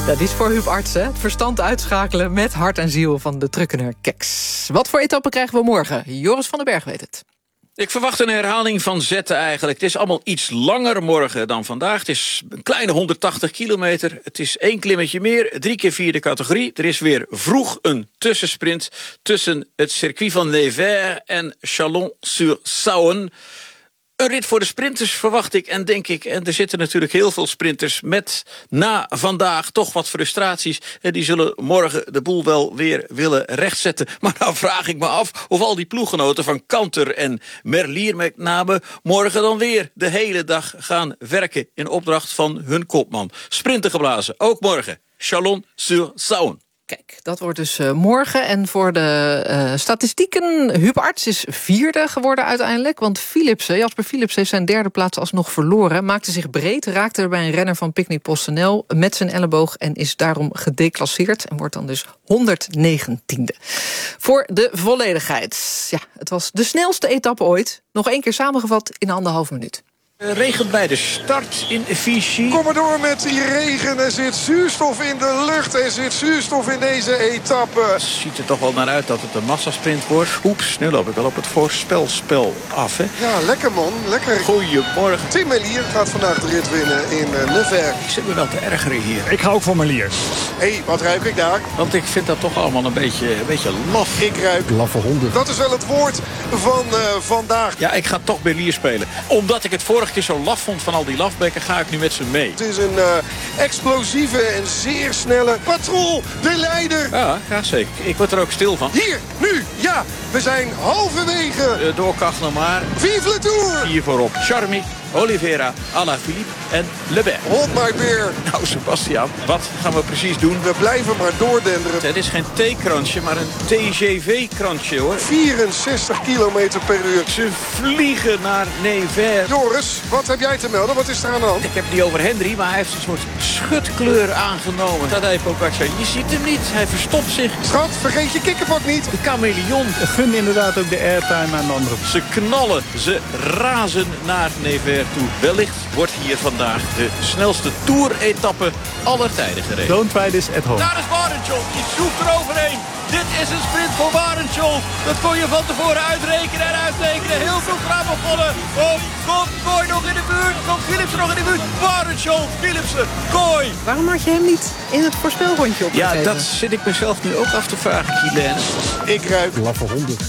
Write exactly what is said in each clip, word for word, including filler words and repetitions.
Ja, die is voor Huub Arts, hè? Het verstand uitschakelen met hart en ziel van de Trukkener Keks. Wat voor etappe krijgen we morgen? Joris van den Berg weet het. Ik verwacht een herhaling van zetten eigenlijk. Het is allemaal iets langer morgen dan vandaag. Het is een kleine honderdtachtig kilometer. Het is één klimmetje meer, drie keer vierde categorie. Er is weer vroeg een tussensprint tussen het circuit van Nevers en Chalon-sur-Saône. Een rit voor de sprinters verwacht ik en denk ik. En er zitten natuurlijk heel veel sprinters met na vandaag toch wat frustraties. En die zullen morgen de boel wel weer willen rechtzetten. Maar nou vraag ik me af of al die ploeggenoten van Kanter en Merlier met name morgen dan weer de hele dag gaan werken in opdracht van hun kopman. Sprinten geblazen, ook morgen. Chalon-sur-Saône. Kijk, dat wordt dus uh, morgen. En voor de uh, statistieken, Huub Arts is vierde geworden uiteindelijk. Want Philipsen, Jasper Philipsen heeft zijn derde plaats alsnog verloren. Maakte zich breed, raakte er bij een renner van Picnic PostNL met zijn elleboog en is daarom gedeclasseerd. En wordt dan dus honderdnegentiende. Voor de volledigheid. Ja, het was de snelste etappe ooit. Nog één keer samengevat in anderhalf minuut. Regent bij de start in Vichy. Kom maar door met die regen. Er zit zuurstof in de lucht. Er zit zuurstof in deze etappe. Het ziet er toch wel naar uit dat het een massasprint wordt. Oeps, nu loop ik al op het voorspelspel af, hè? Ja, lekker man. Lekker. Goedemorgen. Tim Merlier gaat vandaag de rit winnen in uh, Nevers. Ik zit me wel te ergeren hier. Ik ga ook voor Merlier. Hé, hey, wat ruik ik daar? Want ik vind dat toch allemaal een beetje, een beetje laf. Ik ruik Laffe honden. Dat is wel het woord van uh, vandaag. Ja, ik ga toch Merlier spelen. Omdat ik het vorige keer zo laf vond van al die lafbekken, ga ik nu met ze mee. Het is een uh, explosieve en zeer snelle patrol. De leider. Ja, graag zeker. Ik word er ook stil van. Hier, nu, ja. We zijn halverwege. Uh, door Cagnemar. Vive le Tour. Hier voorop. Charmy, Oliveira, Alaphilippe en Lebert. Hold my beer. Nou, Sebastian, wat gaan we precies doen? We blijven maar doordenderen. Het is geen T-kransje, maar een T G V-kransje, hoor. vierenzestig kilometer per uur. Ze vliegen naar Nevers. Joris, wat heb jij te melden? Wat is er aan de hand? Ik heb het niet over Hendry, maar hij heeft een soort schutkleur aangenomen. Tadej Pogacar, je ziet hem niet. Hij verstopt zich. Schat, vergeet je kikkerpak niet. De chameleon. Gun inderdaad ook de airtime aan de andere. Ze knallen, ze razen naar Nevers toe. Wellicht wordt hier vandaag de snelste Tour-etappe aller tijden gereden. Don't try this at home. Daar is Warentjold, die zoekt er overheen. Dit is een sprint voor Warentjold. Dat kon je van tevoren uitrekenen en uitrekenen. Heel veel gaan begonnen. Oh, komt Kooi nog in de buurt? Komt Philipsen nog in de buurt? Warentjold, Philipsen, Kooi. Waarom had je hem niet in het voorspelrondje opgegeven? Ja, dat zit ik mezelf nu ook af te vragen, Kielijn. Ik ruik Laffe honden.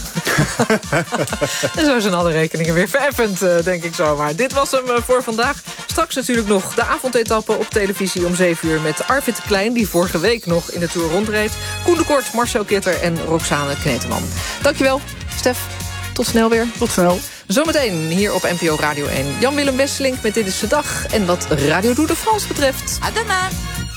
En zo zijn alle rekeningen weer vereffend, uh, denk ik zomaar. Dit was hem uh, voor vandaag. Straks natuurlijk nog de avondetappe op televisie om zeven uur... met Arvid de Klein, die vorige week nog in de Tour rondreed. Koen de Kort, Marcel Kitter en Roxane Kneteman. Dankjewel, Stef. Tot snel weer. Tot snel. Zometeen hier op N P O Radio één. Jan-Willem Wesselink met Dit is de Dag. En wat Radio Doe de France betreft. À demain.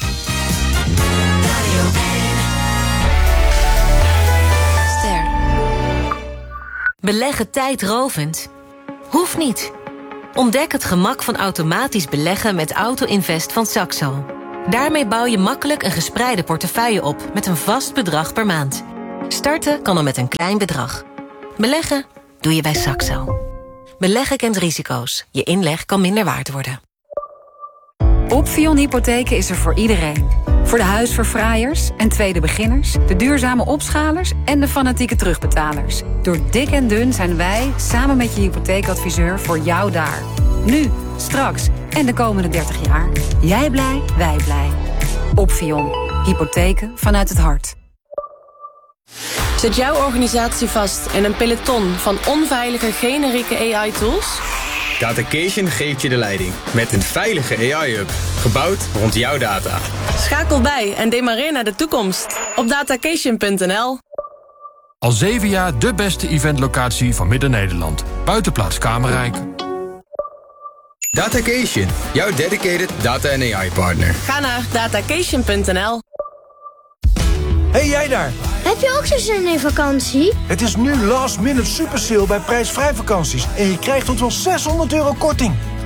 Ster. Beleggen tijdrovend? Hoeft niet. Ontdek het gemak van automatisch beleggen met Auto-Invest van Saxo. Daarmee bouw je makkelijk een gespreide portefeuille op met een vast bedrag per maand. Starten kan al met een klein bedrag. Beleggen doe je bij Saxo. Beleggen kent risico's. Je inleg kan minder waard worden. Opvion Hypotheken is er voor iedereen. Voor de huisverfraaiers en tweede beginners, de duurzame opschalers en de fanatieke terugbetalers. Door dik en dun zijn wij, samen met je hypotheekadviseur, voor jou daar. Nu, straks en de komende dertig jaar. Jij blij, wij blij. Opvion. Hypotheken vanuit het hart. Zet jouw organisatie vast in een peloton van onveilige generieke A I-tools? Datacation geeft je de leiding met een veilige A I-hub, gebouwd rond jouw data. Schakel bij en demareer naar de toekomst op datacation punt n l. Al zeven jaar de beste eventlocatie van Midden-Nederland. Buitenplaats Kamerrijk. Datacation, jouw dedicated data- en A I-partner. Ga naar datacation punt n l. Hey jij daar! Heb je ook zo'n zin in vakantie? Het is nu last minute super sale bij prijsvrij vakanties. En je krijgt tot wel zeshonderd euro korting.